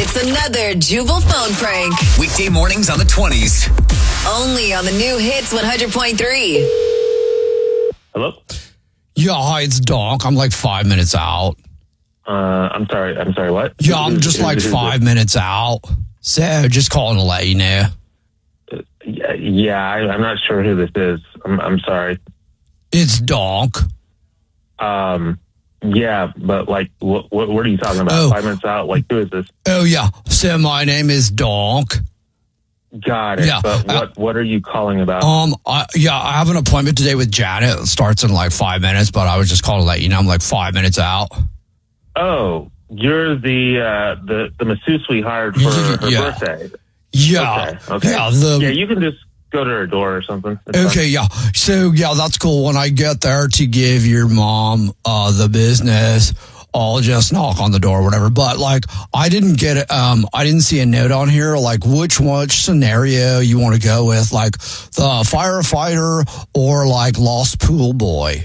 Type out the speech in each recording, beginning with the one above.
It's another Jubal phone prank. Weekday mornings on the 20s. Only on the new Hits 100.3. Hello? Yeah, hi, it's Donk. I'm like 5 minutes out. I'm sorry, what? Yeah, I'm just like 5 minutes out. So, just calling to let you know. I'm not sure who this is. I'm sorry. It's Donk. Yeah, but like, what are you talking about? Oh. 5 minutes out? Like, who is this? Oh, yeah. So, my name is Donk. Got it. Yeah, But what are you calling about? I have an appointment today with Janet. It starts in like 5 minutes, but I was just calling to let you know I'm like 5 minutes out. Oh, you're the masseuse we hired for her birthday. Yeah. Okay. Yeah, you can just go to her door or something. It's Okay, fine. yeah. So, yeah, that's cool. When I get there to give your mom the business, I'll just knock on the door or whatever. But, like, I didn't get it. I didn't see a note on here, like, which scenario you want to go with, like, the firefighter or, like, lost pool boy.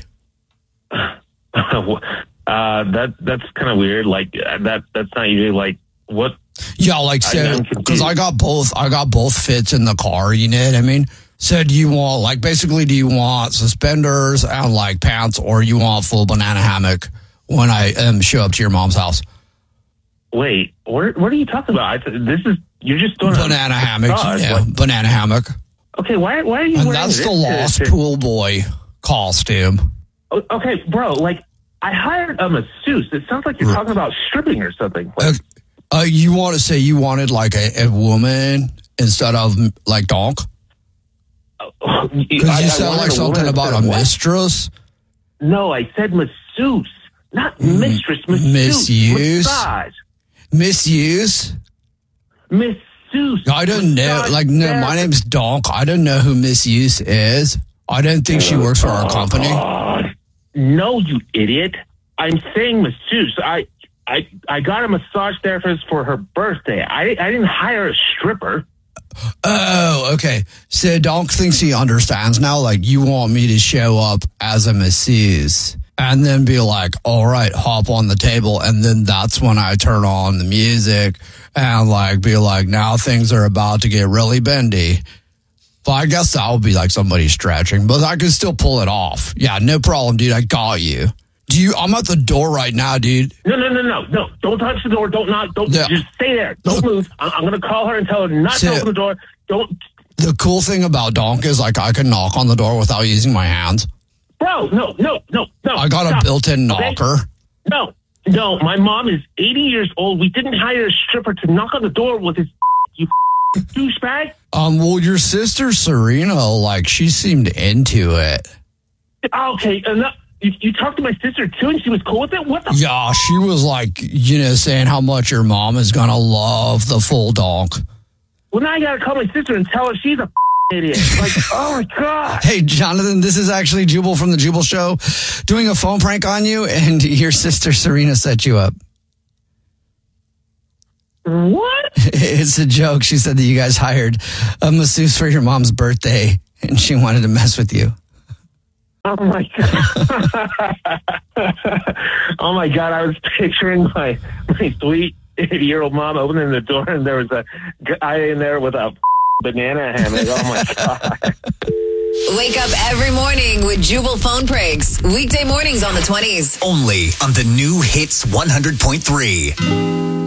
That's kind of weird. Like, that's not usually, like, what... Yeah, like, so, because I got both fits in the car, you know what I mean? So do you want, like, basically, do you want suspenders and, like, pants, or you want full banana hammock when I show up to your mom's house? Wait, what are you talking about? You're just doing banana hammock, banana hammock. Okay, why are you And wearing that's this the lost pool boy costume. Okay, bro, like, I hired a masseuse. It sounds like you're talking about stripping or something. Like, you want to say you wanted, like, a woman instead of, like, Donk? Because you said, like, something about a mistress? No, I said masseuse, not mistress. Misuse. Massage. Misuse? Masseuse. I don't know. Like, no, my name's Donk. I don't know who Misuse is. I don't think she works for our company. No, you idiot. I'm saying masseuse. I got a massage therapist for her birthday. I didn't hire a stripper. Oh, okay. So Donk thinks he understands now. Like, you want me to show up as a masseuse and then be like, all right, hop on the table. And then that's when I turn on the music and, like, be like, now things are about to get really bendy. But I guess that would be like somebody stretching, but I can still pull it off. Yeah, no problem, dude. I got you. I'm at the door right now, dude. No. Don't touch the door. Don't knock. Just stay there. Don't move. I'm going to call her and tell her not to open the door. Don't. The cool thing about Donk is, like, I can knock on the door without using my hands. Bro, no. I got a built-in knocker. No. My mom is 80 years old. We didn't hire a stripper to knock on the door with his you douchebag. Well, your sister Serena, like, she seemed into it. Okay, enough. You talked to my sister, too, and she was cool with it? What the... Yeah, she was, like, saying how much your mom is going to love the full Donk. Well, now I got to call my sister and tell her she's a idiot. Like, oh, my God. Hey, Jonathan, this is actually Jubal from The Jubal Show doing a phone prank on you, and your sister Serena set you up. What? It's a joke. She said that you guys hired a masseuse for your mom's birthday, and she wanted to mess with you. Oh, my God. Oh, my God. I was picturing my sweet 80-year-old mom opening the door, and there was a guy in there with a banana hammock. Oh, my God. Wake up every morning with Jubal phone pranks. Weekday mornings on the 20s. Only on the new Hits 100.3.